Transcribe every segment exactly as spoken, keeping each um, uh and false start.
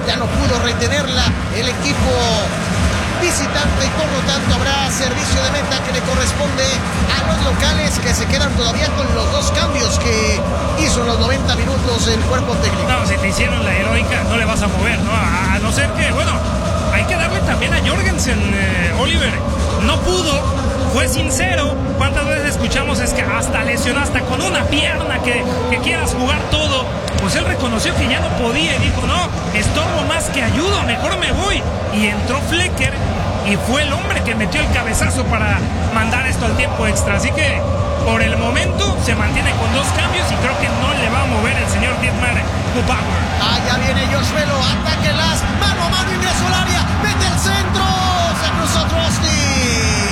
ya no pudo retenerla el equipo visitante y por lo tanto habrá servicio de meta que le corresponde a los locales, que se quedan todavía con los dos cambios que hizo en los noventa minutos el cuerpo técnico. No, si te hicieron la heroica no le vas a mover, ¿no? A, a no ser que, bueno, hay que darle también a Jorgensen, eh, Oliver, no pudo, fue sincero. ¿Cuántas veces escuchamos es que hasta lesionó, hasta con una pierna que, que quieras jugar todo? Pues él reconoció que ya no podía y dijo, no, estorbo más que ayudo, mejor me voy. Y entró Flecker y fue el hombre que metió el cabezazo para mandar esto al tiempo extra. Así que por el momento se mantiene con dos cambios y creo que no le va a mover el señor Dietmar Kubauer. Allá viene Josh Velo, ataque las, mano a mano, ingreso al área, mete el centro, se cruzó Trosty.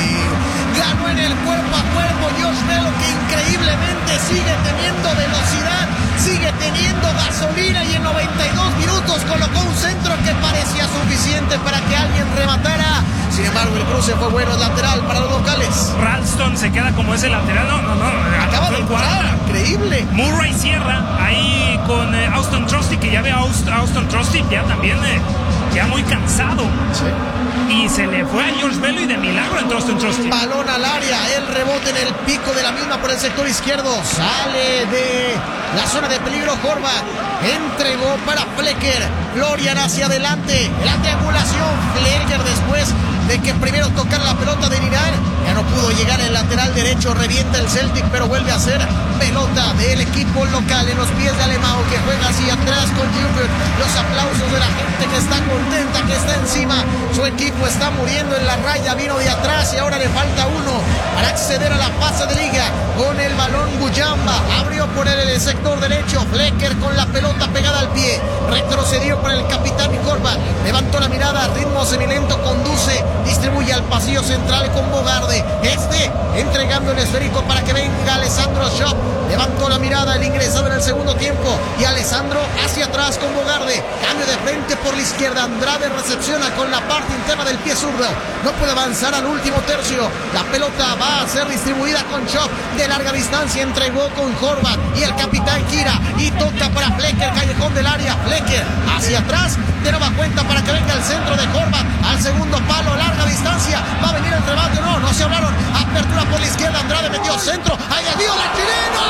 Ganó en el cuerpo a cuerpo Josh Velo, que increíblemente sigue teniendo velocidad, sigue teniendo gasolina y en noventa y dos minutos colocó un centro que parecía suficiente para que alguien rematara. Sin embargo, el cruce fue bueno, lateral para los locales. Ralston se queda como ese lateral, no, no, no. Acaba de entrar, increíble. Murray cierra ahí con eh, Auston Trusty, que ya ve a Aust Auston Trusty ya también eh, ya muy cansado. Sí. Y se le fue a George Bello y de milagro entró Auston Trusty. Balón al área, el rebote en el pico de la misma por el sector izquierdo. Sale de la zona de peligro Horvath. Entregó para Flecker. Florian hacia adelante. La triangulación. Flecker después de que primero tocar la pelota de Irán. Ya no pudo llegar el lateral derecho. Revienta el Celtic, pero vuelve a ser pelota del equipo local en los pies de Alemão, que juega hacia atrás con Gilbert. Los aplausos de la gente que está contenta, que está encima. Su equipo está muriendo en la raya. Vino de atrás y ahora le falta uno para acceder a la fase de liga. Con el balón Bujamba. Abrió por el sector derecho. Flecker con la pelota pegada al pie. Retrocedió para el capitán Horvath. Levantó la mirada. Ritmo semilento. Conduce. Distribuye al pasillo central con Bogarde. Este entregando el esférico para que venga Alessandro Schopp. Levantó la mirada el ingresado en el segundo tiempo. Y Alessandro hacia atrás con Bogarde. Cambio de frente por la izquierda. Andrade recepciona con la parte interna del pie zurdo. No puede avanzar al último tercio. La pelota va a ser distribuida con Schopp. De larga distancia entregó con Horvath. Y el capitán gira y toca para Flecker. Callejón del área. Flecker hacia atrás. De nueva cuenta para que venga el centro de Horvath. Al segundo palo. Larga distancia. Va a venir el remate. No, no se hablaron. Apertura por la izquierda. Andrade metió centro. Ahí dio la chilena.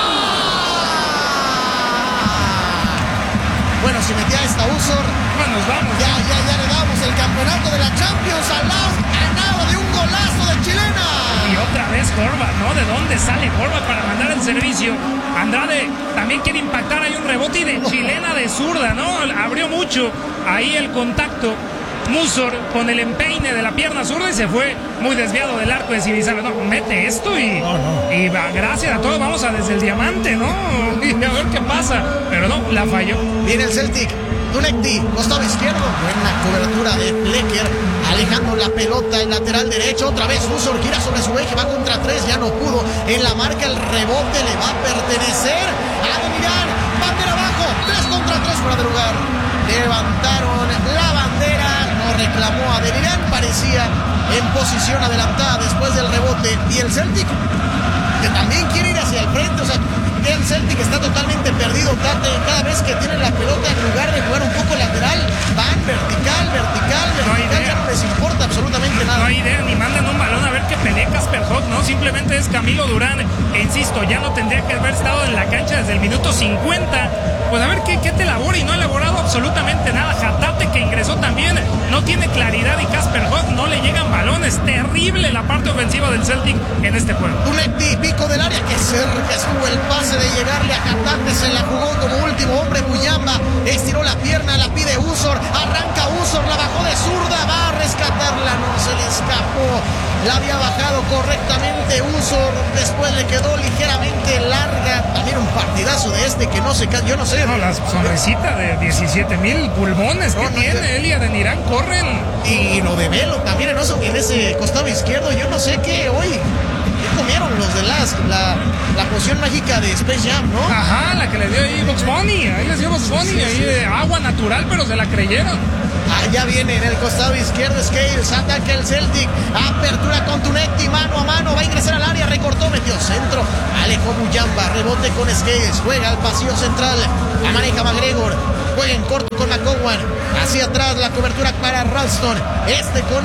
Bueno, si metía esta Usor, bueno, nos vamos. Ya, ya, ya le damos el campeonato de la Champions al lado, ganado de un golazo de chilena. Y otra vez Horvath, ¿no? ¿De dónde sale Horvath para mandar el servicio? Andrade también quiere impactar, hay un rebote y de chilena de zurda, ¿no? Abrió mucho ahí el contacto. Musor con el empeine de la pierna zurda y se fue muy desviado del arco de Civizares. No, mete esto y, no, no. y va, gracias a todos, vamos a desde el diamante, ¿no? Y a ver qué pasa. Pero no, la falló. Viene el Celtic. Dunekti, costado izquierdo. Buena cobertura de Flecker. Alejando la pelota en lateral derecho. Otra vez Musor gira sobre su eje. Va contra tres. Ya no pudo. En la marca el rebote le va a pertenecer a Ademir. Bandera abajo. Tres contra tres fuera de lugar. Levantaron la bandera. No reclamó a Ademir. Parecía en posición adelantada después del rebote. Y el Celtic, que también quiere ir hacia el frente. O sea, el Celtic está totalmente perdido. Cada vez que tienen la pelota, en lugar de jugar un poco lateral, van vertical, vertical, vertical. No hay idea. Ya no les importa absolutamente nada. No hay idea, ni mandan un balón a ver qué pelea Casper Hock, ¿no? Simplemente es Camilo Durán. E insisto, ya no tendría que haber estado en la cancha desde el minuto cincuenta. Pues a ver qué, qué te elabora, y no ha elaborado absolutamente nada. Jatate, que ingresó también, no tiene claridad, y Casper Hock no le llegan balones. Terrible la parte ofensiva del Celtic en este juego. Dunekti, pico del área, que cerca estuvo el pase de llegarle a Jatate, se la jugó como último hombre. Bujamba estiró la pierna, la pide Usor, arranca Usor, la bajó de zurda, va a rescatarla, no se le escapó. La había bajado correctamente Usor, después le quedó ligeramente larga. También un partidazo de este que no se cae, yo no sé. No, la sonrisita de diecisiete mil pulmones que no, no, tiene él y Ademir corren. Y lo de Velo también en, eso, en ese costado izquierdo, yo no sé qué hoy. ¿Qué comieron los de las, la, la poción mágica de Space Jam, no? Ajá, la que le dio ahí Bugs Bunny, ahí les dio Bugs Bunny, sí, sí, ahí sí. De agua natural, pero se la creyeron. Allá viene en el costado izquierdo Scales, ataca el Celtic, apertura con Tunecti, mano a mano, va a ingresar al área, recortó, metió centro, Alejo Muyamba, rebote con Scales, juega al pasillo central, la maneja McGregor, juega en corto con McGowan, hacia atrás la cobertura para Ralston, este con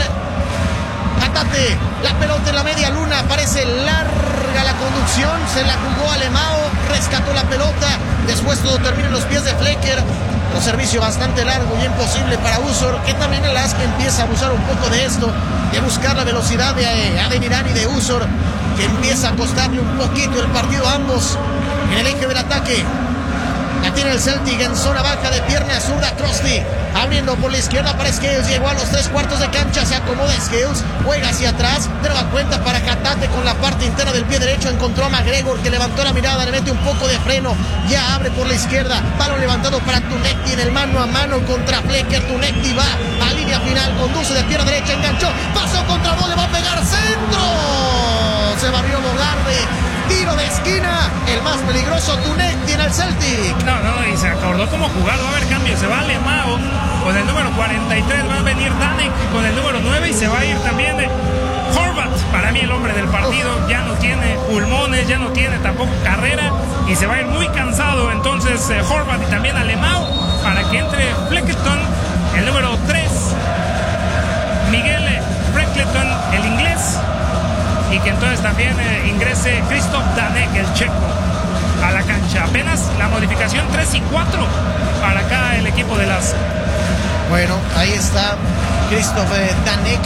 Atate, la pelota en la media luna, parece larga la conducción, se la jugó Alemão, rescató la pelota, después todo termina en los pies de Flecker, un servicio bastante largo y imposible para Usor, que también el Lask empieza a abusar un poco de esto, de buscar la velocidad de Adeniran y de Usor, que empieza a costarle un poquito el partido a ambos en el eje del ataque. La tiene el Celtic en zona baja de pierna zurda. Crosby abriendo por la izquierda para Scales. Llegó a los tres cuartos de cancha. Se acomoda Scales. Juega hacia atrás. De nueva cuenta para Hatate con la parte interna del pie derecho. Encontró a McGregor que levantó la mirada. Le mete un poco de freno. Ya abre por la izquierda. Balón levantado para Tunecti en el mano a mano contra Flecker. Tunecti va a línea final. Conduce de pierna derecha. Enganchó. Pasó contra dos. Le va a pegar centro. Se barrió Bogarde. Tiro de esquina, el más peligroso Tunecti en el Celtic. No, no, y se acordó cómo jugar, va a haber cambio, se va Alemão con el número cuarenta y tres, va a venir Danek con el número nueve y se va a ir también de Horvat, para mí el hombre del partido, ya no tiene pulmones, ya no tiene tampoco carrera y se va a ir muy cansado, entonces eh, Horvat y también Alemão para que entre Fleckleton, el número tres, Miguel Fleckleton, el inglés, y que entonces también eh, ingrese Krzysztof Danek, el checo, a la cancha. Apenas la modificación tres y cuatro para acá el equipo de las... Bueno, ahí está Krzysztof Danek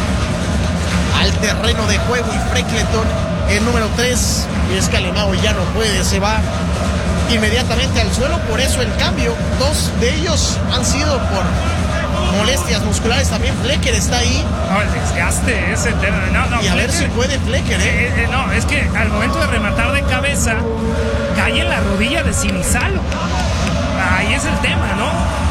al terreno de juego y Fleckleton, el número tres, y es que Alemão ya no puede, se va inmediatamente al suelo, por eso el cambio. Dos de ellos han sido por molestias musculares, también Flecker está ahí. No, el desgaste ese no, no, y a Flecker, ver si puede Flecker, ¿eh? Eh, eh, no, es que al momento de rematar de cabeza cae en la rodilla de Sinisalo. Ahí es el tema, ¿no?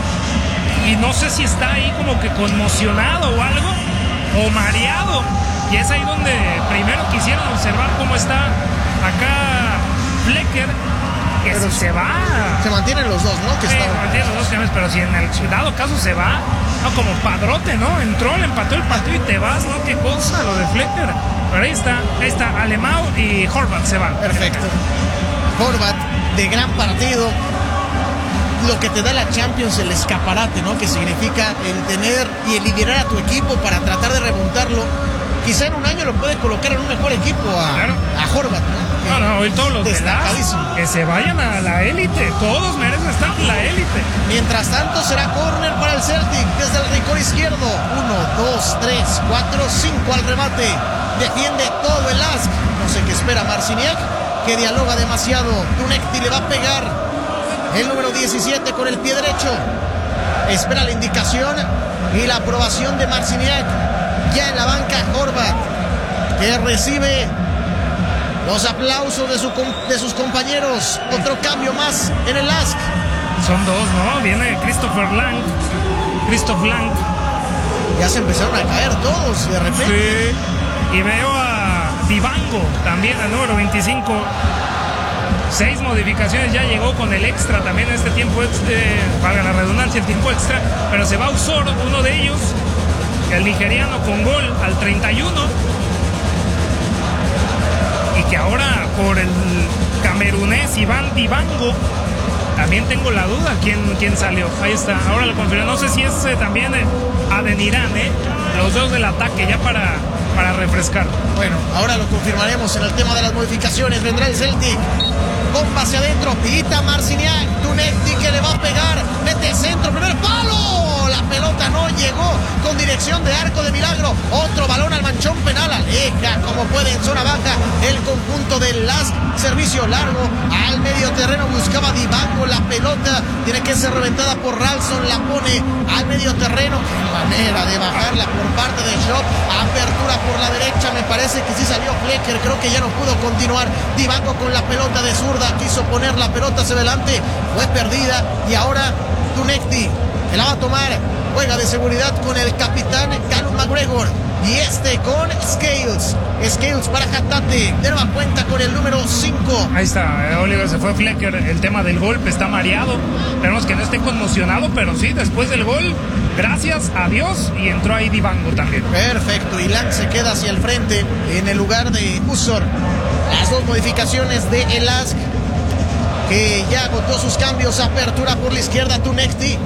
Y no sé si está ahí como que conmocionado o algo, o mareado. Y es ahí donde primero quisieron observar cómo está acá Flecker, que pero si se va. Se mantienen los dos, ¿no? Que sí, estaban... se mantienen los dos camiones, pero si en el dado caso se va, no, como padrote, ¿no? Entró, le empató el partido y te vas, ¿no? Qué cosa lo de Flecker. Pero ahí está, ahí está Alemão y Horvat se van. Perfecto. Horvat, de gran partido. Lo que te da la Champions, el escaparate, ¿no? Que significa el tener y el liderar a tu equipo para tratar de remontarlo. Quizá en un año lo puede colocar en un mejor equipo a, claro. a Horvat, ¿no? No, no, hoy todos los destacadísimo. Que se vayan a la élite, todos merecen estar en la élite. Mientras tanto será córner para el Celtic desde el rincón izquierdo. Uno, dos, tres, cuatro, cinco al remate. Defiende todo el Lask. No sé qué espera Marciniak, que dialoga demasiado. Tunecti le va a pegar. El número diecisiete con el pie derecho. Espera la indicación y la aprobación de Marciniak. Ya en la banca Horvat, que recibe los aplausos de, su, de sus compañeros. Otro cambio más en el Lask. Son dos, ¿no? Viene Christopher Lang. Christoph Lang. Ya se empezaron a caer todos de repente. Sí. Y veo a Divango también, al número veinticinco. Seis modificaciones, ya llegó con el extra también este tiempo, eh, valga la redundancia, el tiempo extra. Pero se va a Usor, uno de ellos, el nigeriano con gol al treinta y uno. Y que ahora por el camerunés Iván Divango, también tengo la duda quién, quién salió. Ahí está, ahora lo confirmo. No sé si es eh, también eh, Adeniran, ¿eh? Los dos del ataque ya para, para refrescar. Bueno, ahora lo confirmaremos en el tema de las modificaciones. Vendrá el Celtic. Bomba hacia adentro, pita Marciniak. Tunecti que le va a pegar. Mete centro, primer palo. La pelota no llegó con dirección de arco de milagro. Otro balón al manchón penal. Aleja como puede en zona baja el conjunto del Lask. Servicio largo al medio terreno. Buscaba Divango. La pelota tiene que ser reventada por Ralston. La pone al medio terreno. Qué manera de bajarla por parte de Shop. Apertura por la derecha. Me parece que sí salió Flecker. Creo que ya no pudo continuar. Divango con la pelota de zurda. Quiso poner la pelota hacia adelante. Fue perdida. Y ahora Tunecti que la va a tomar. Juega de seguridad con el capitán Callum McGregor. y este con Scales. Scales para Hatate, de nueva cuenta con el número cinco. Ahí está, eh, Oliver, se fue Flecker. El tema del golpe, está mareado. Esperemos que no esté conmocionado, pero sí, después del gol, gracias a Dios, y entró ahí Dibango también. Perfecto, y Lang se queda hacia el frente en el lugar de Usor. Las dos modificaciones de El Lask, que ya agotó sus cambios. Apertura por la izquierda, Tunekti.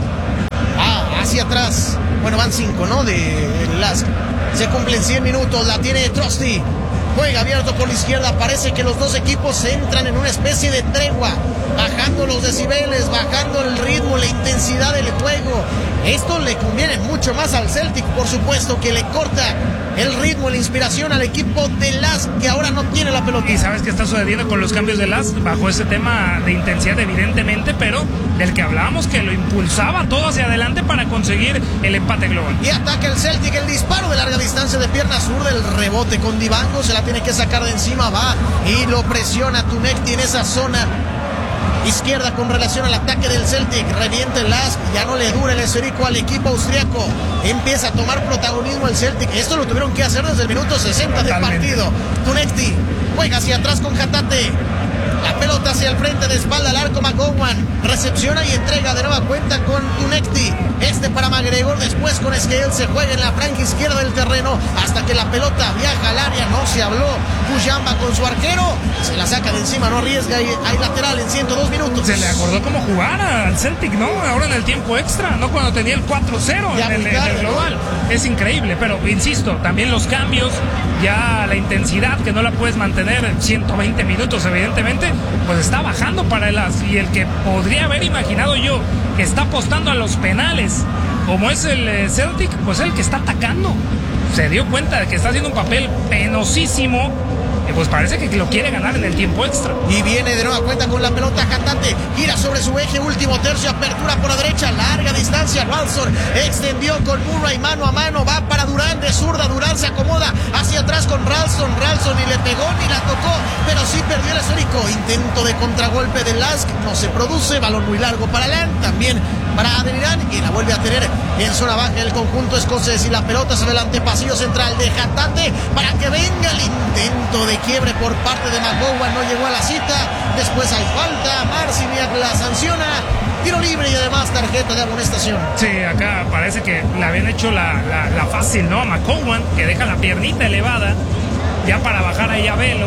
Ah, hacia atrás. Bueno, van cinco, ¿no? De El Lask. Se cumplen cien minutos, la tiene Trusty. Juega abierto por la izquierda. Parece que los dos equipos entran en una especie de tregua, bajando los decibeles, bajando el ritmo, la intensidad del juego. Esto le conviene mucho más al Celtic, por supuesto, que le corta el ritmo, la inspiración al equipo de Lask, que ahora no tiene la pelota. Y sabes qué está sucediendo con los cambios de Lask, bajo ese tema de intensidad, evidentemente, pero del que hablábamos, que lo impulsaba todo hacia adelante para conseguir el empate global. Y ataca el Celtic, el disparo de larga distancia de pierna zurda, el rebote con Dibango, se la tiene que sacar de encima, va y lo presiona Tunekti en esa zona izquierda con relación al ataque del Celtic. Revienta el Lask, ya no le dura el esférico al equipo austriaco. Empieza a tomar protagonismo el Celtic. Esto lo tuvieron que hacer desde el minuto sesenta del partido. Tunekti juega hacia atrás con Hatate. La pelota hacia el frente, de espalda al arco. McGowan recepciona y entrega de nueva cuenta con Tunekti. Este para McGregor, después con Scales. Se juega en la franja izquierda del terreno hasta que la pelota viaja al área. No se habló. Kujamba con su arquero, se la saca de encima, no arriesga. Y hay lateral en ciento dos minutos. Se le acordó cómo jugar al Celtic, ¿no? Ahora en el tiempo extra, no cuando tenía el cuatro cero en el, en el global. Es increíble, pero insisto, también los cambios, ya la intensidad que no la puedes mantener ciento veinte minutos, evidentemente, pues está bajando para el Lask. Y el que podría haber imaginado yo que está apostando a los penales, como es el Celtic, pues el que está atacando. Se dio cuenta de que está haciendo un papel penosísimo, y pues parece que lo quiere ganar en el tiempo extra. Y viene de nueva cuenta con la pelota Hatate, gira sobre su eje, último tercio, apertura por la derecha, larga distancia. Ralston extendió con Murray mano a mano, va para Durán de zurda. Durán se acomoda hacia atrás con Ralston. Ralston ni le pegó ni la tocó, pero sí perdió el esférico. Intento de contragolpe de Lask, no se produce. Balón muy largo para Lang, también para Adrián, y la vuelve a tener en zona baja el conjunto escocés. Y la pelota se adelante, pasillo central de Hatate para que venga el intento de quiebre por parte de McGowan. No llegó a la cita, después hay falta, Marciniak la sanciona, tiro libre y además tarjeta de amonestación. Sí, acá parece que le habían hecho la, la, la fácil, ¿no? A McGowan, que deja la piernita elevada ya para bajar ahí a Velo.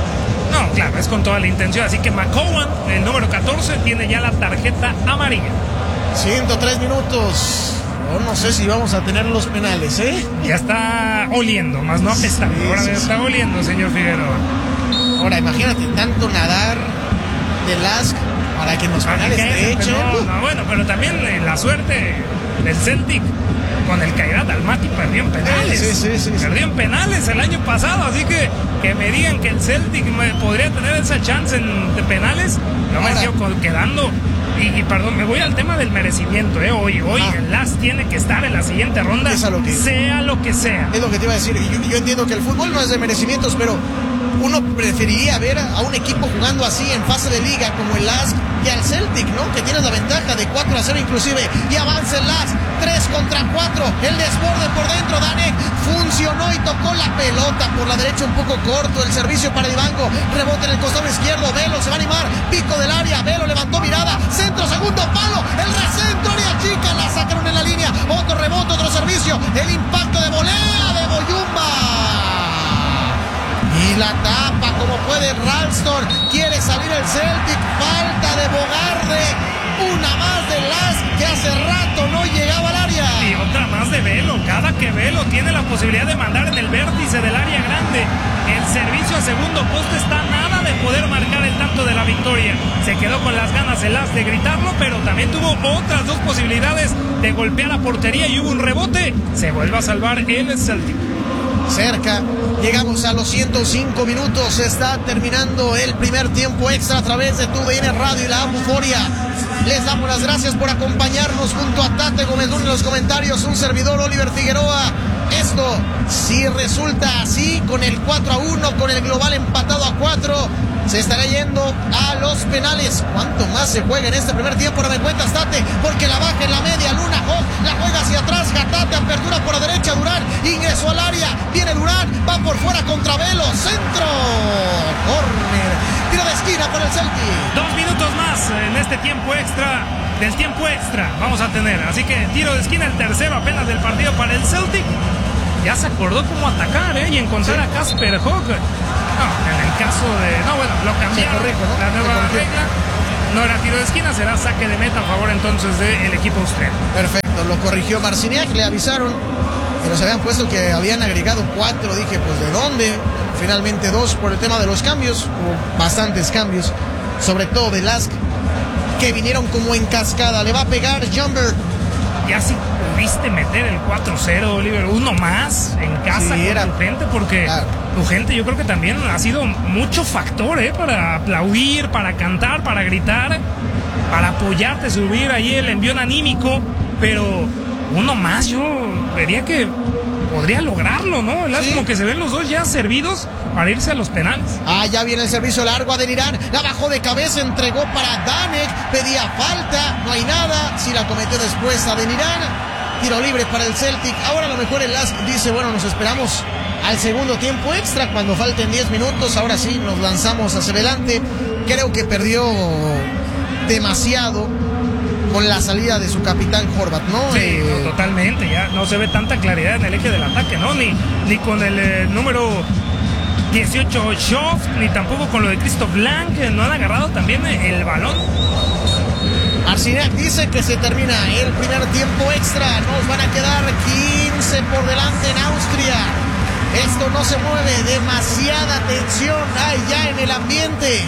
No, claro, es con toda la intención, así que McGowan, el número catorce, tiene ya la tarjeta amarilla. ciento tres minutos. Oh, no sé si vamos a tener los penales, ¿eh? Ya está oliendo, más no apestando. Sí, ahora sí, está sí. oliendo, señor Figueroa. Ahora, imagínate tanto nadar de Lask para que nos penales te echen. No, no, bueno, pero también eh, la suerte del Celtic con el Kairat Almaty perdió en penales. Sí, sí, sí, sí, perdió en penales el año pasado, así que que me digan que el Celtic me podría tener esa chance en de penales, no me sigo quedando. Y, y perdón, me voy al tema del merecimiento, ¿eh? Hoy, hoy ah. el Lask tiene que estar en la siguiente ronda, lo que, sea lo que sea. Es lo que te iba a decir. Yo, yo entiendo que el fútbol no es de merecimientos, pero uno preferiría ver a un equipo jugando así en fase de liga como el Lask que al Celtic, ¿no? Que tiene la ventaja de cuatro a cero inclusive. Y avanza el Lask, tres contra cuatro. El desborde por dentro, Danek funcionó y tocó la pelota por la derecha un poco corto. El servicio para Dibango, rebote en el costado izquierdo. Velo se va a animar, pico del área. Velo levantó mirada, centro, segundo palo. El recentro, área chica, la sacaron en la línea. Otro rebote, otro servicio. El impacto de volea de Boyumba. Y la tapa como puede Ralston. Quiere salir el Celtic. Falta de Bogarde. Una más de Lask que hace rato no llegaba al área. Y otra más de Velo. Cada que Velo tiene la posibilidad de mandar en el vértice del área grande, el servicio a segundo poste, está nada de poder marcar el tanto de la victoria. Se quedó con las ganas el Lask de gritarlo, pero también tuvo otras dos posibilidades de golpear la portería y hubo un rebote. Se vuelve a salvar el Celtic. Cerca, llegamos a los ciento cinco minutos, se está terminando el primer tiempo extra a través de tu D N Radio y la Euforia. Les damos las gracias por acompañarnos junto a Tate Gómez Luna en los comentarios, un servidor Oliver Figueroa. Esto, si resulta así, con el cuatro a uno, con el global empatado a cuatro, se estará yendo a los penales. ¿Cuánto más se juega en este primer tiempo? Ahora me cuentas, Tate, porque la baja en la media luna, Hawk, la juega hacia atrás, Hatate, apertura por la derecha, Durán, ingresó al área, viene Durán, va por fuera contra Velo, centro, córner, tiro de esquina por el Celtic. Dos minutos más en este tiempo extra, del tiempo extra vamos a tener, así que tiro de esquina, el tercero apenas del partido para el Celtic. Ya se acordó cómo atacar, ¿eh? Y encontrar sí. a Casper Hawk. No, en el caso de... No, bueno, lo cambiaron, corrijo, ¿no? La nueva regla. No era tiro de esquina, será saque de meta a favor entonces del equipo austriaco. Perfecto, lo corrigió Marciniak, le avisaron que nos habían puesto que habían agregado cuatro. Dije, pues ¿de dónde? Finalmente dos por el tema de los cambios. Hubo bastantes cambios, sobre todo de Lask, que vinieron como en cascada. Le va a pegar Jumber. Ya si pudiste meter el cuatro cero, Oliver, uno más en casa sí, con tu gente, porque claro. tu gente yo creo que también ha sido mucho factor, ¿eh? Para aplaudir, para cantar, para gritar, para apoyarte, subir ahí el envión anímico, pero uno más yo vería que podría lograrlo, ¿no? Es sí. como que se ven los dos ya servidos para irse a los penales. Ah, ya viene el servicio largo a Adeniran, la bajó de cabeza, entregó para Danek, pedía falta, no hay nada, si la cometió después Adeniran, tiro libre para el Celtic. Ahora a lo mejor el Lask dice, bueno, nos esperamos al segundo tiempo extra, cuando falten diez minutos, ahora sí, nos lanzamos hacia adelante. Creo que perdió demasiado con la salida de su capitán Horvat, ¿no? Sí, eh... no, totalmente, ya no se ve tanta claridad en el eje del ataque, ¿no? Ni, ni con el eh, número dieciocho Schoff, ni tampoco con lo de Christoph Lang, que no han agarrado también el balón. Marciniak dice que se termina el primer tiempo extra, nos van a quedar quince por delante en Austria. Esto no se mueve, demasiada tensión hay ya en el ambiente.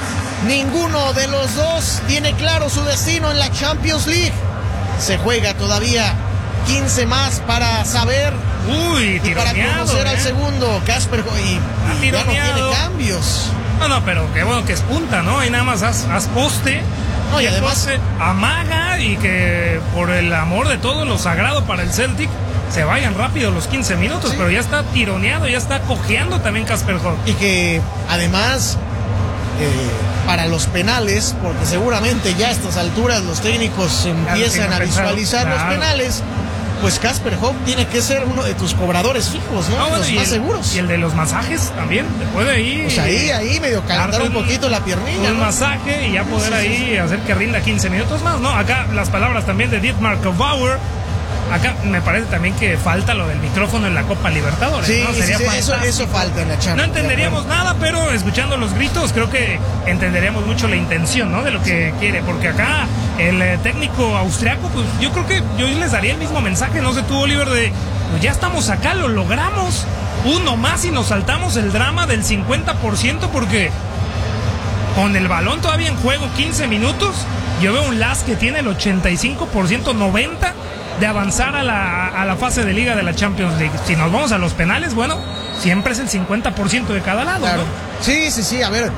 Ninguno de los dos tiene claro su destino en la Champions League. Se juega todavía quince más para saber Uy, y para conocer ¿eh? al segundo. Casper y, y ya no tiene cambios. No, no, pero qué bueno que es punta, ¿no? Y nada más haz, haz poste. No, y además poste, amaga y que por el amor de todo lo sagrado para el Celtic se vayan rápido los quince minutos, sí. pero ya está tironeado, ya está cojeando también Casper Hawk. Y que además eh, para los penales, porque seguramente ya a estas alturas los técnicos empiezan claro, a visualizar claro. los penales, pues Casper Hawk tiene que ser uno de tus cobradores fijos, ¿no? no bueno, los más el, seguros. Y el de los masajes también, te puede ir. Pues ahí, ahí medio calentar un poquito la piernilla. Un ¿no? masaje y ya poder sí, sí, ahí sí. hacer que rinda quince minutos más, ¿no? Acá las palabras también de Dietmar Bauer. Acá me parece también que falta lo del micrófono en la Copa Libertadores. Sí, ¿no? sí, Sería sí eso, eso falta en la Champions. No entenderíamos nada, pero escuchando los gritos creo que entenderíamos mucho la intención, ¿no? De lo que quiere, porque acá el eh, técnico austriaco, pues yo creo que yo les daría el mismo mensaje, no sé tú, Oliver, de pues ya estamos acá, lo logramos, uno más y nos saltamos el drama del cincuenta por ciento, porque con el balón todavía en juego quince minutos, yo veo un Lask que tiene el ochenta y cinco por ciento, noventa por ciento de avanzar a la, a la fase de liga de la Champions League. Si nos vamos a los penales, bueno, siempre es el cincuenta por ciento de cada lado, claro. ¿no? Sí, sí, sí, a ver,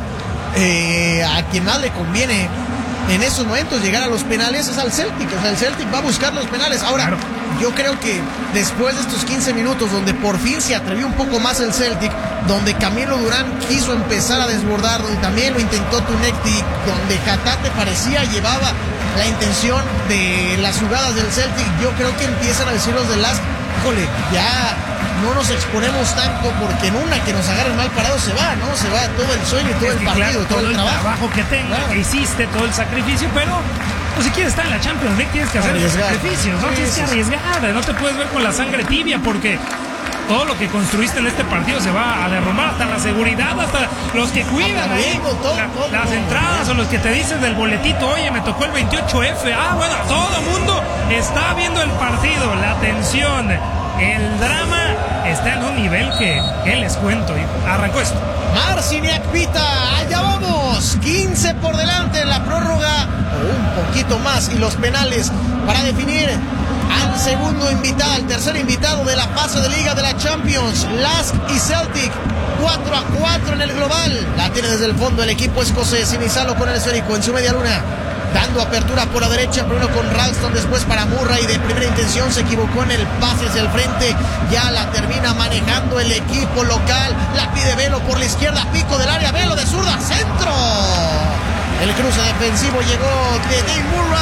eh, a quien más le conviene en esos momentos llegar a los penales es al Celtic, o sea, el Celtic va a buscar los penales. Ahora, claro. yo creo que después de estos quince minutos donde por fin se atrevió un poco más el Celtic, donde Camilo Durán quiso empezar a desbordar, donde también lo intentó Tunecti, donde Hatate parecía llevaba la intención de las jugadas del Celtic, yo creo que empiezan a decir los de Lask, híjole, ya no nos exponemos tanto, porque en una que nos agarren mal parados se va, ¿no? Se va todo el sueño, todo es el partido, claro, todo, todo el trabajo. trabajo que tengas, claro. que hiciste, todo el sacrificio, pero pues, si quieres estar en la Champions League tienes que hacer arriesgar. sacrificios, ¿no? Sí, tienes sí, que arriesgar, no te puedes ver con la sangre tibia, porque todo lo que construiste en este partido se va a derrumbar, hasta la seguridad, hasta los que cuidan ahí, todo, la, todo, las entradas o los que te dicen del boletito, oye, me tocó el veintiocho F, ah, bueno, todo el mundo está viendo el partido, la tensión, el drama está en un nivel que, que les cuento, y arrancó esto. Marciniak pita, allá vamos, quince por delante en la prórroga, o un poquito más, y los penales para definir al segundo invitado, al tercer invitado de la fase de liga de la Champions, Lask y Celtic, cuatro a cuatro en el global. La tiene desde el fondo el equipo escocés, Inizalo con el esférico en su media luna, dando apertura por la derecha, primero con Ralston, después para Murray, de primera intención se equivocó en el pase hacia el frente, ya la termina manejando el equipo local, la pide Velo por la izquierda, pico del área, Velo de zurda, centro. El cruce defensivo llegó de Dave Murray,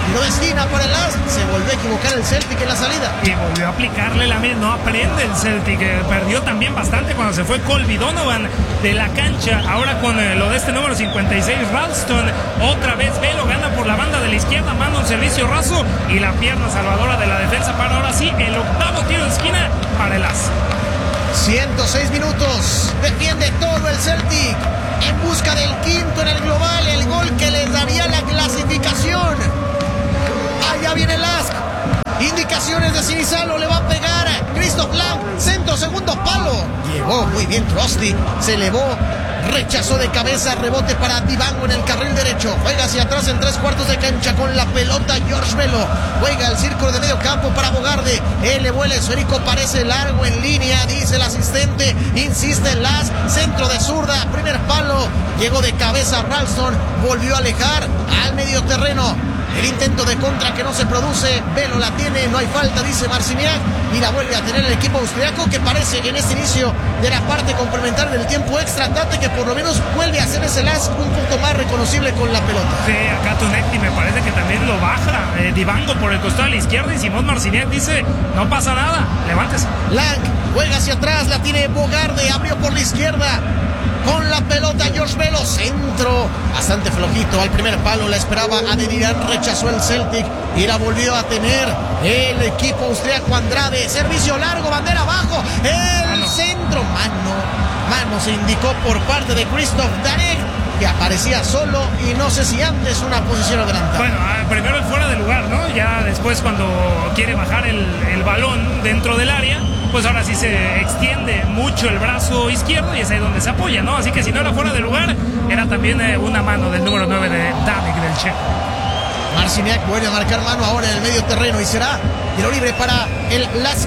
tiro de esquina para el Lask. Se volvió a equivocar el Celtic en la salida. Y volvió a aplicarle la misma. No aprende el Celtic. Eh, perdió también bastante cuando se fue Colby Donovan de la cancha. Ahora con eh, lo de este número cincuenta y seis, Ralston. Otra vez Velo gana por la banda de la izquierda. Manda un servicio raso y la pierna salvadora de la defensa para ahora sí el octavo tiro de esquina para el Lask. ciento seis minutos. Defiende todo el Celtic en busca del quinto en el global. El gol que les daría la clasificación. Allá viene el Lask. Indicaciones de Sinisalo. Le va a pegar a Christoph Lang. Centro, segundo palo. Llegó muy bien Trusty. Se elevó. Rechazó de cabeza, rebote para Divango en el carril derecho. Juega hacia atrás en tres cuartos de cancha con la pelota George Velo. Juega el círculo de medio campo para Bogarde. Elevó el esférico, parece largo en línea, dice el asistente. Insiste en Lask, centro de zurda, primer palo. Llegó de cabeza Ralston, volvió a alejar al medio terreno. El intento de contra que no se produce. Velo la tiene, no hay falta, dice Marciniak. Y la vuelve a tener el equipo austriaco, que parece en este inicio de la parte complementaria del tiempo extra Tate, que por lo menos vuelve a hacer ese Lask un poco más reconocible con la pelota. Sí, acá Tonetti me parece que también lo baja. Eh, Divango por el costado de la izquierda y Simón Marciniak dice, no pasa nada, levántese. Lang juega hacia atrás, la tiene Bogarde, abrió por la izquierda. Con la pelota George Velo, centro bastante flojito al primer palo, la esperaba Adeniran, rechazó el Celtic y la volvió a tener el equipo austriaco. Andrade, servicio largo, bandera abajo, el mano. Centro, mano, mano se indicó por parte de Christoph Danek, que aparecía solo y no sé si antes una posición adelantada. Bueno, primero el fuera de lugar, ¿no? Ya después cuando quiere bajar el, el balón dentro del área, pues ahora sí se extiende mucho el brazo izquierdo y es ahí donde se apoya, ¿no? Así que si no era fuera de lugar, era también eh, una mano del número nueve de Danek del Checo. Marciniak vuelve a marcar mano ahora en el medio terreno y será tiro libre para el Lask.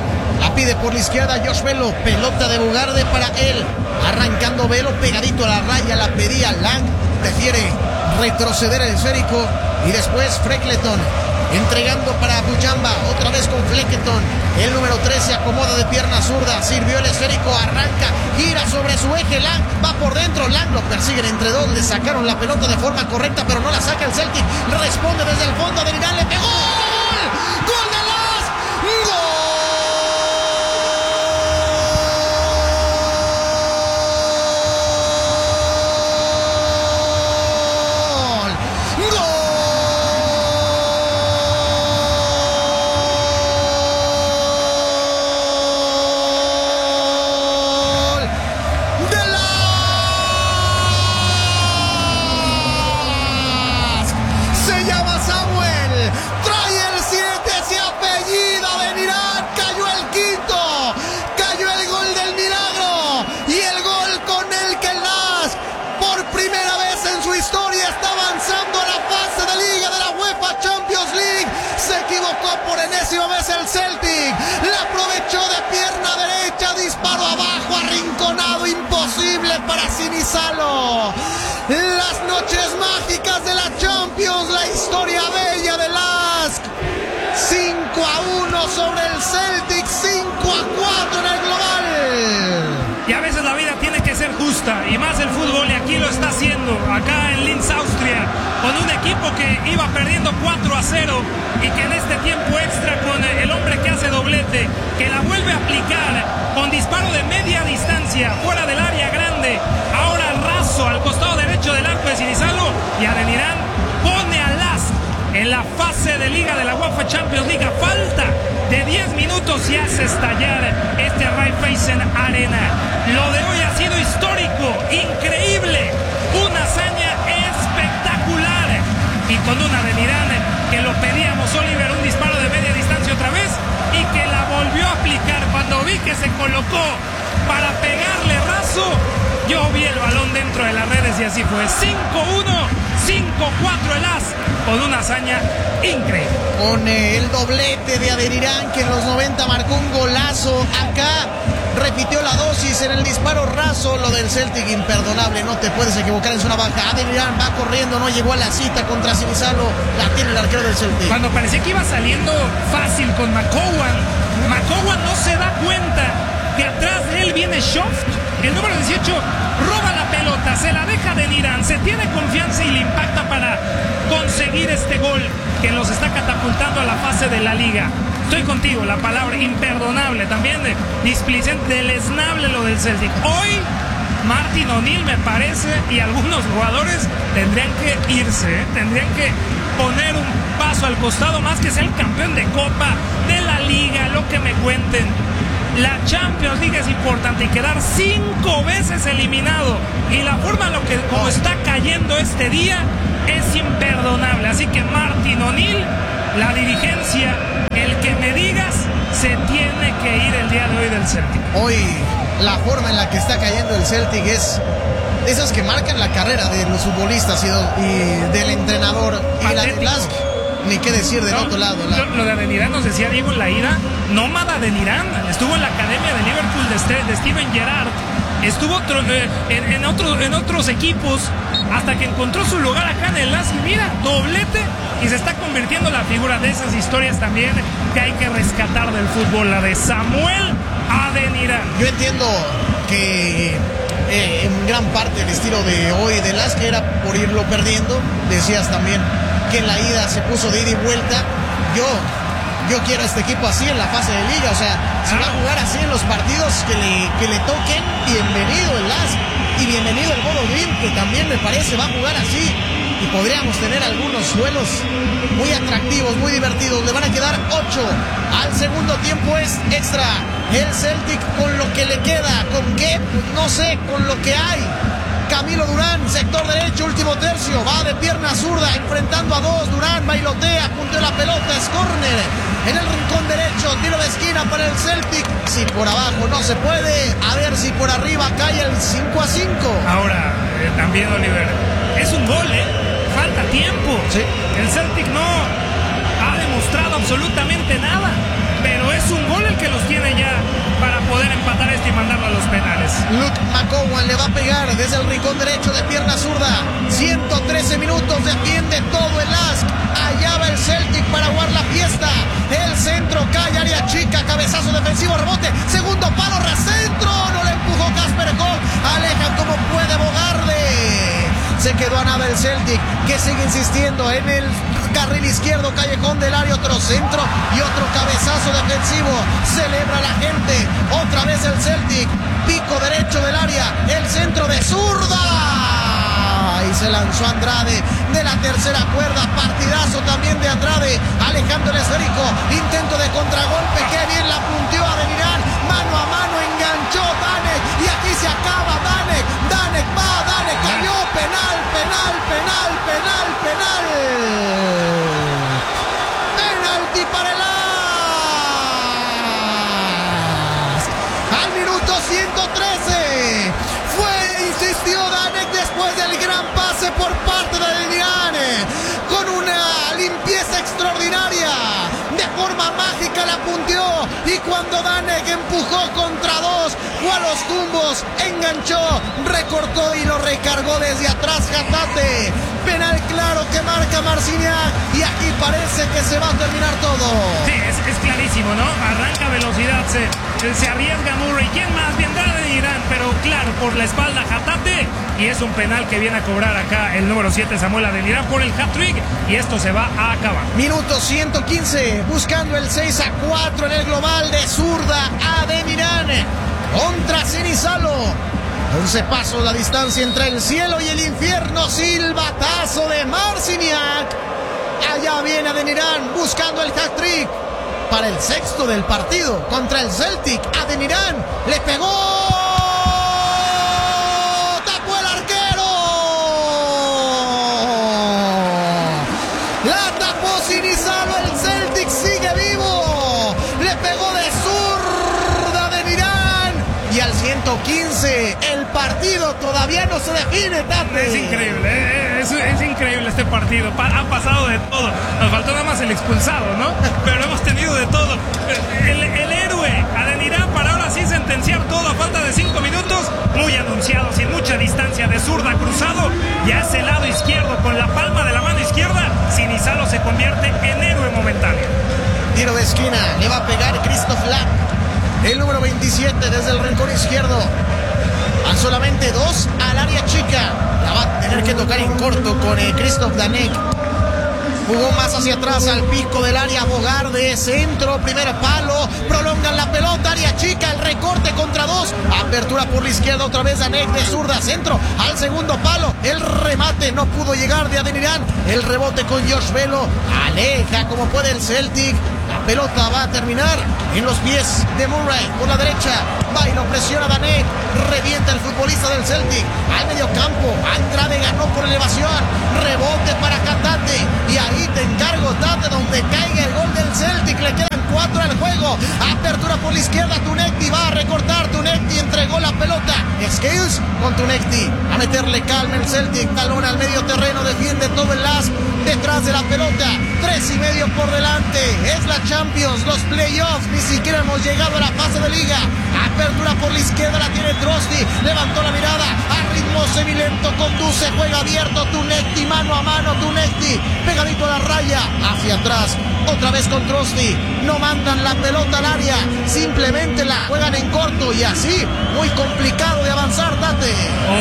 La pide por la izquierda Josh Velo, pelota de Bogarde para él. Arrancando Velo, pegadito a la raya, la pedía Lang. Prefiere retroceder el esférico y después Freckleton. Entregando para Bujamba, otra vez con Fleckleton. El número tres se acomoda de pierna zurda, sirvió el esférico, arranca, gira sobre su eje, Lang va por dentro, Lang lo persiguen entre dos, le sacaron la pelota de forma correcta, pero no la saca el Celtic. Responde desde el fondo, Adeniran le pegó. ¡Gol! ¡Gol de Lask! ¡Gol! Por enésima vez el Celtic, la aprovechó de pierna derecha, disparo abajo, arrinconado, imposible para Sinisalo. Las noches mágicas de la Champions, la historia bella de Lask. cinco a uno sobre el Celtic, cinco a cuatro en el global. Y a veces la vida tiene que ser justa, y más el fútbol, y aquí lo está haciendo, acá en Linz, Austria, con un equipo que iba perdiendo cuatro a cero, y que en este tiempo extra, con el hombre que hace doblete, que la vuelve a aplicar, con disparo de media distancia, fuera del área grande, ahora raso, al costado derecho del arco de Sinisalo, y Adeniran pone a Lask en la fase de liga de la UEFA Champions League, a falta de diez minutos y hace estallar este Raiffeisen Arena. Lo de hoy ha sido histórico, increíble, una hazaña espectacular, y con una Adeniran que lo pedíamos, Oliver, un disparo de media distancia otra vez, y que la volvió a aplicar. Cuando vi que se colocó para pegarle raso, yo vi el balón dentro de las redes y así fue. Cinco uno, cinco cuatro el Lask, con una hazaña increíble. Con el doblete de Adeniran, que en los noventa marcó un golazo. Acá repitió la dosis en el disparo raso. Lo del Celtic, imperdonable, no te puedes equivocar en zona baja. Adeniran va corriendo, no llegó a la cita contra Sinisalo. La tiene el arquero del Celtic. Cuando parecía que iba saliendo fácil con McCowan, McCowan no se da cuenta que atrás de él viene Schoft El número dieciocho roba la pelota, se la deja de Nirán, se tiene confianza y le impacta para conseguir este gol que los está catapultando a la fase de la liga. Estoy contigo, la palabra imperdonable, también de displicente, deleznable lo del Celtic. Hoy Martin O'Neill me parece y algunos jugadores tendrían que irse, ¿eh? tendrían que poner un paso al costado, más que ser el campeón de Copa, de la Liga, lo que me cuenten. La Champions League es importante y quedar cinco veces eliminado y la forma en lo que como está cayendo este día es imperdonable. Así que Martin O'Neill, la dirigencia, el que me digas, se tiene que ir el día de hoy del Celtic. Hoy la forma en la que está cayendo el Celtic es esas que marcan la carrera de los futbolistas y, y del entrenador. Y la de Lask, ni qué decir del no, otro lado. La... Lo, lo de Adeniran nos decía Diego en la ida, nómada Adeniran, estuvo en la academia de Liverpool de, este, de Steven Gerrard, estuvo otro, eh, en, en, otro, en otros equipos hasta que encontró su lugar acá en el Lask y mira, doblete y se está convirtiendo en la figura de esas historias también que hay que rescatar del fútbol, la de Samuel Adeniran. Yo entiendo que eh, en gran parte el estilo de hoy de Lask era por irlo perdiendo, decías también que en la ida se puso de ida y vuelta. Yo, yo quiero a este equipo así en la fase de liga, o sea, si va a jugar así en los partidos que le, que le toquen, bienvenido el Lask y bienvenido el Bodo Glimt, que también me parece va a jugar así y podríamos tener algunos duelos muy atractivos, muy divertidos. Le van a quedar ocho al segundo tiempo, es extra. El Celtic con lo que le queda, ¿con qué? Pues no sé, con lo que hay. Camilo Durán, sector derecho, último tercio, va de pierna zurda, enfrentando a dos, Durán bailotea, punto la pelota, es córner, en el rincón derecho, tiro de esquina para el Celtic, si por abajo no se puede, a ver si por arriba cae el cinco a cinco. Ahora, eh, también Oliver, es un gol, ¿eh? Falta tiempo, sí. El Celtic no ha demostrado absolutamente nada, pero es un gol el que los tiene ya para poder empatar esto y mandarlo a los penales. Luke McCowan le va a pegar desde el rincón derecho de pierna zurda. ciento trece minutos, defiende todo el Lask. Allá va el Celtic para jugar la fiesta. El centro cae, área chica, cabezazo defensivo, rebote, segundo palo, recentro, no le empujó Casper Gol. Aleja como puede Bogarde. Se quedó a nada el Celtic, que sigue insistiendo en el carril izquierdo, callejón del área, otro centro y otro cabezazo defensivo. Celebra la gente, otra vez el Celtic, pico derecho del área, el centro de zurda. Y se lanzó Andrade de la tercera cuerda, partidazo también de Andrade, alejando el esférico, intento de contragolpe, que bien la punteó Adeniran, mano a mano, enganchó Danek y aquí se acaba Danek, Danek va, Danek cayó, penal, penal, penal, penal, penal. Penalti para el Lask. Al minuto ciento trece fue, insistió Danek después del gran pase por parte de Adeniran, con una limpieza extraordinaria, de forma mágica la punteó y cuando Danek empujó contra dos, fue a los tumbos, enganchó, recortó y lo recargó desde atrás Hatate. Penal claro que marca Marciniak y aquí parece que se va a terminar todo. Sí, es, es clarísimo, ¿no? Arranca velocidad, se, se arriesga Murray. ¿Quién más? Vendrá de Irán, pero claro, por la espalda Hatate. Y es un penal que viene a cobrar acá el número siete, Samuel Adeniran, por el hat-trick. Y esto se va a acabar. Minuto ciento quince, buscando el seis a cuatro en el global de zurda Adeniran contra Sinisalo. once pasos la distancia entre el cielo y el infierno. Silbatazo de Marciniak. Allá viene Adeniran buscando el hat-trick para el sexto del partido contra el Celtic. Adeniran le pegó. Tapó el arquero. La tapó Sinisalo. El Celtic sigue vivo. Le pegó de zurda Adeniran. Y al ciento quince el partido todavía no se define, Tate. Es increíble, ¿eh? es, es increíble este partido. Pa ha pasado de todo. Nos faltó nada más el expulsado, ¿no? Pero hemos tenido de todo. El, el héroe Adeniran para ahora sí sentenciar todo a falta de cinco minutos. Muy anunciado, sin mucha distancia, de zurda cruzado. Ya ese lado izquierdo con la palma de la mano izquierda. Sinisalo se convierte en héroe momentáneo. Tiro de esquina, le va a pegar Christoph Lack, el número veintisiete desde el rincón izquierdo. Van solamente dos al área chica. La va a tener que tocar en corto con eh, Christoph Danek. Jugó más hacia atrás al pico del área. Bogarde, centro, primer palo. Prolongan la pelota, área chica, el recorte contra dos. Apertura por la izquierda, otra vez Danek de zurda, centro al segundo palo. El remate no pudo llegar de Adeniran. El rebote con Josh Velo. Aleja como puede el Celtic. La pelota va a terminar en los pies de Murray por la derecha. Va y lo presiona Danek. Revienta el futbolista del Celtic al medio campo. Andrade ganó por elevación. Rebote para Hatate. Y ahí te encargo, Tate, donde caiga el gol del Celtic. Le quedan cuatro al juego. Apertura por la izquierda. Tunecti va a recortar. Tunecti entregó la pelota. Scales con Tunecti. A meterle calma el Celtic. Talón al medio terreno. Defiende todo el Lask detrás de la pelota. Tres y medio por delante. Es la Champions, los playoffs. Ni siquiera hemos llegado a la fase de liga. Apertura por la izquierda. La tiene Drosti. Levantó la mirada. A ritmo semilento. Conduce. Juega abierto. Tunecti. Mano a mano. Tunecti. Pegadito a la raya. Hacia atrás. Otra vez con Drosti. No mandan la pelota al área. Simplemente la juegan en corto. Y así, muy complicado de avanzar, Tate.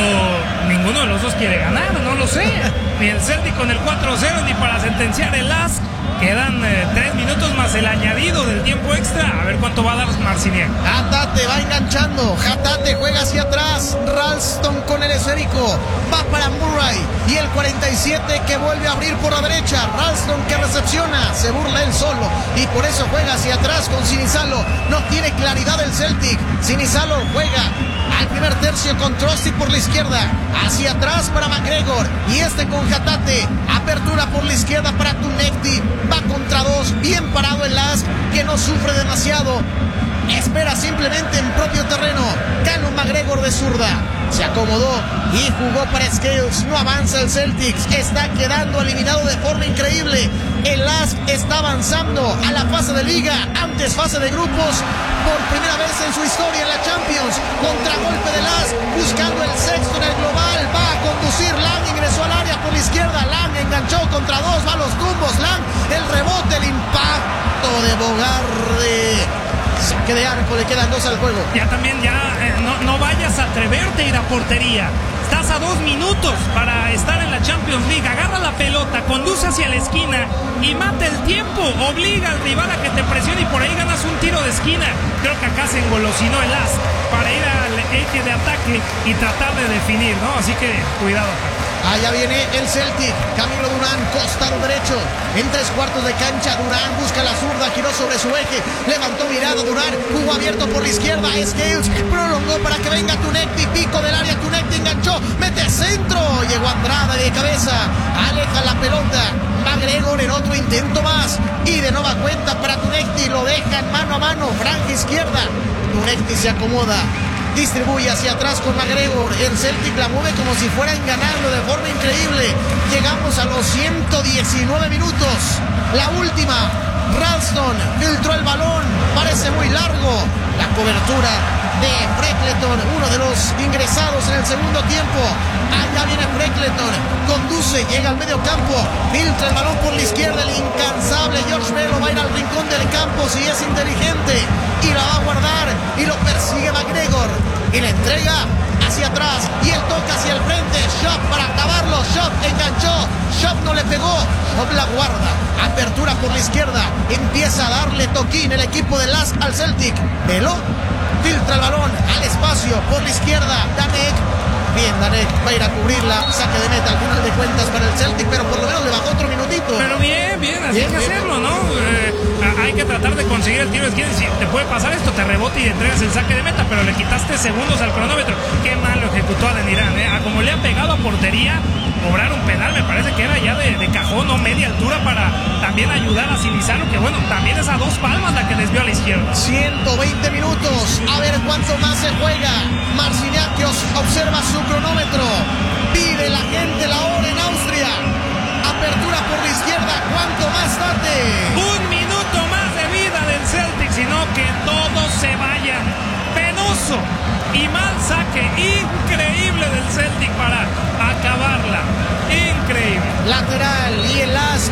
O ninguno de los dos quiere ganar. No lo sé. Ni el Celtic con el cuatro cero. Ni para sentenciar el Lask. Quedan eh, tres minutos más el añadido del tiempo extra. A ver cuánto va a dar Marciniak. Hatate va enganchando. Hatate juega hacia atrás. Ralston con el esférico. Va para Murray. Y el cuarenta y siete que vuelve a abrir por la derecha. Ralston que recepciona. Se burla él solo. Y por eso juega hacia atrás con Sinisalo. No tiene claridad el Celtic. Sinisalo juega al primer tercio con Trossi por la izquierda. Hacia atrás para McGregor. Y este con Hatate. Apertura por la izquierda para Tunecti. Va contra dos. Bien parado el Lask, que no sufre demasiado. Espera simplemente en propio terreno. Callum McGregor de zurda. Se acomodó y jugó para Scales. No avanza el Celtics. Está quedando eliminado de forma increíble. El Lask está avanzando a la fase de liga. Antes fase de grupos. Por primera vez en su historia en la Champions. Contragolpe de Lask. Buscando el sexto en el global. Va a conducir. Lang ingresó al área por la izquierda. Lang enganchó contra dos. Va a los tumbos. Lang. El rebote. El impacto de Bogarde. Saque de arco, le quedan dos al juego. Ya también, ya eh, no, no vayas a atreverte a ir a portería. Estás a dos minutos para estar en la Champions League. Agarra la pelota, conduce hacia la esquina y mata el tiempo. Obliga al rival a que te presione y por ahí ganas un tiro de esquina. Creo que acá se engolosinó el Lask para ir al eje de ataque y tratar de definir, ¿no? Así que cuidado. Allá viene el Celtic. Camilo Durán, costado derecho. En tres cuartos de cancha, Durán busca la zurda, giró sobre su eje. Levantó mirada Durán, jugó abierto por la izquierda. Scales prolongó para que venga Tunecti. Pico del área, Tunecti enganchó. Mete centro. Llegó Andrade de cabeza. Aleja la pelota. McGregor en otro intento más. Y de nueva cuenta para Tunecti. Lo dejan mano a mano. Franja izquierda. Tunecti se acomoda. Distribuye hacia atrás con McGregor. El Celtic la mueve como si fueran ganando de forma increíble. Llegamos a los ciento diecinueve minutos. La última. Ralston filtró el balón. Parece muy largo. La cobertura de Freckleton, uno de los ingresados en el segundo tiempo. Allá viene Freckleton. Conduce, llega al medio campo. Filtra el balón por la izquierda. El incansable George Velo va a ir al rincón del campo si es inteligente. Y la va a guardar. Y lo persigue McGregor. Y la entrega hacia atrás. Y él toca hacia el frente. Shop para acabarlo. Shop enganchó. Shop no le pegó. Shop la guarda. Apertura por la izquierda. Empieza a darle toquín el equipo de Lask al Celtic. Velo filtra el balón al espacio por la izquierda. Danek. Bien, Danek va a ir a cubrirla. Saque de meta al final de cuentas para el Celtic, pero por lo menos le bajó otro minutito. Pero bien, bien, así bien, hay que bien. hacerlo, ¿no? Eh, hay que tratar de conseguir el tiro de esquina. Si te puede pasar esto, te rebota y entregas el saque de meta, pero le quitaste segundos al cronómetro. Qué mal lo ejecutó Adeniran, ¿eh? A como le ha pegado a portería, cobrar un penal me parece que era ya de, de cajón o media altura para también ayudar a Sinisalo, que bueno, también es a dos palmas la que desvió a la izquierda. ciento veinte minutos. A ver cuánto más se juega. Marciniak que os- observa su cronómetro. Pide la gente la hora en Austria. Apertura por la izquierda. ¿Cuánto más, Tate? Un minuto más de vida del Celtic, sino que todos se vayan. Penoso y mal saque increíble del Celtic para acabarla. Increíble. Lateral y el Lask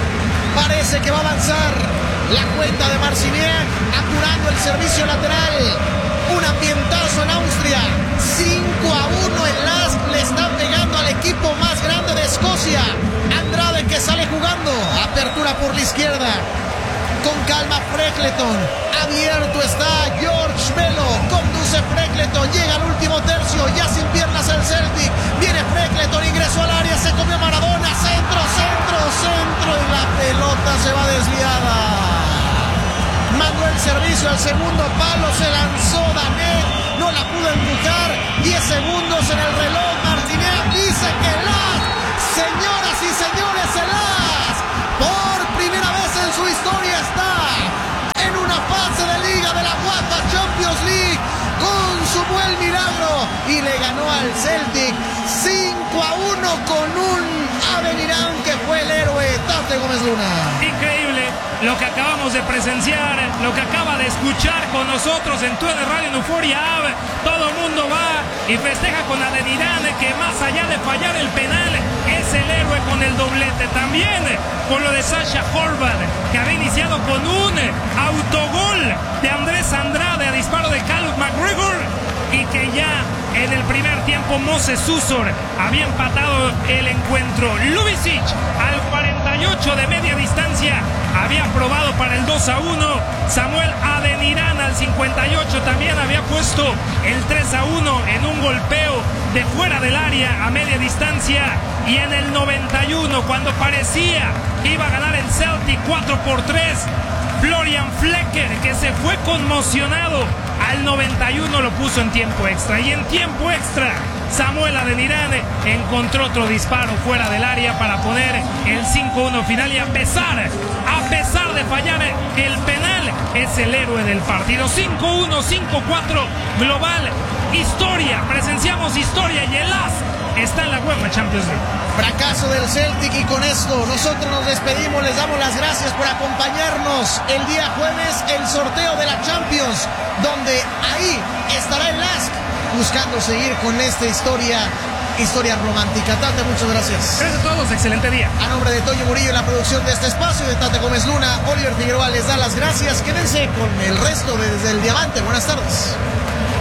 parece que va a avanzar. La cuenta de Marciniak apurando el servicio lateral. Un ambientazo en Austria. Cinco por la izquierda. Con calma Freckleton. Abierto está George Bello. Conduce Freckleton. Llega al último tercio. Ya sin piernas el Celtic. Viene Freckleton. Ingresó al área. Se comió Maradona. Centro, centro, centro. Y la pelota se va desviada. Mandó el servicio al segundo palo. Se lanzó Danet. No la pudo empujar. diez segundos en el reloj. Martinet dice que el as. Señoras y señores, el as. Por primera vez en su historia está en una fase de liga de la UEFA Champions League. Consumó el milagro y le ganó al Celtic cinco a uno con un Avenirán que fue el héroe, Tate Gómez Luna. Increíble lo que acabamos de presenciar, lo que acaba de escuchar con nosotros en tu Radio en Euphoria App. Todo el mundo va y festeja con Avenirán, que más allá de fallar el penal es el héroe con el doblete. También por lo de Sasha Horvath, que había iniciado con un autogol de Andrés Andrade a disparo de Callum McGregor, y que ya en el primer tiempo Moses Susor había empatado el encuentro. Lubicic al cuarenta y ocho de media distancia había probado para el dos a uno. Samuel Avenirán al cincuenta y ocho también había puesto el tres a uno en un golpeo de fuera del área a media distancia. Y en el noventa y uno, cuando parecía que iba a ganar el Celtic cuatro por tres, Florian Flecker, que se fue conmocionado, al noventa y uno lo puso en tiempo extra. Y en tiempo extra, Samuel Avenirán encontró otro disparo fuera del área para poner el cinco uno final. Y a pesar, a pesar de fallar el penal, es el héroe del partido. cinco uno, cinco cuatro global. Historia, presenciamos historia, y el as está en la UEFA Champions League. Fracaso del Celtic, y con esto nosotros nos despedimos. Les damos las gracias por acompañarnos el día jueves, el sorteo de la Champions, donde ahí estará el as buscando seguir con esta historia, historia romántica. Tate, muchas gracias. Gracias a todos, excelente día. A nombre de Toño Murillo en la producción de este espacio, de Tate Gómez Luna, Oliver Figueroa les da las gracias. Quédense con el resto de Desde el Diamante. Buenas tardes.